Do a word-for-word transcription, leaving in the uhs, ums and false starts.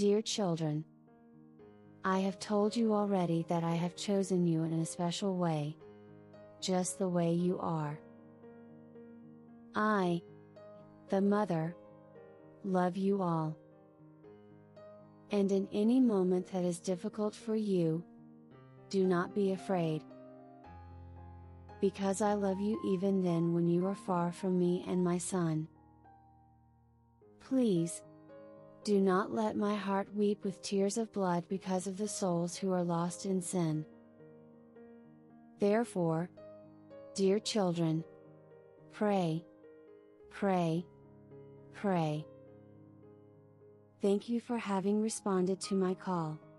Dear children, I have told you already that I have chosen you in a special way, just the way you are. I, the Mother, love you all. And in any moment that is difficult for you, do not be afraid. Because I love you even then when you are far from me and my Son. Please, do not let my heart weep with tears of blood because of the souls who are lost in sin. Therefore, dear children, pray, pray, pray. Thank you for having responded to my call.